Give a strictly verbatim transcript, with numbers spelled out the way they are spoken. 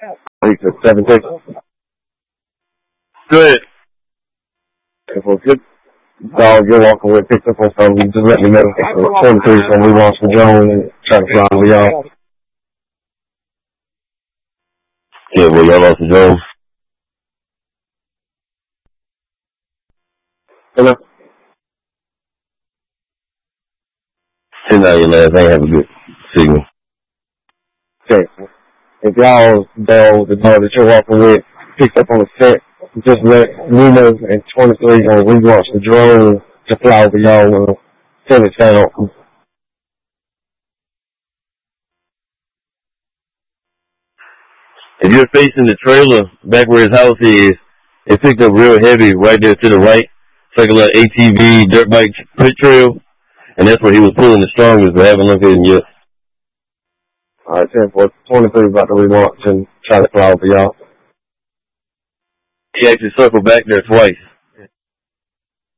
He said seventeen. Good. If a good dog you're walking with picks up on something, just let me know. twenty-three is going to relaunch the drone and try to fly over y'all. Yeah, well, y'all lost the drone. Hello? Sit down your last. I ain't have a good signal. Okay. If y'all, though, the dog that you're walking with picks up on the set, just let me know, and twenty-three is going to relaunch the drone to fly over y'all when the send it down. If you're facing the trailer back where his house is, it picked up real heavy right there to the right. It's like a little A T V dirt bike pit trail, and that's where he was pulling the strongest, but haven't located him yet. All right, ten four, twenty-three is about to relaunch and try to fly over y'all. He actually circled back there twice.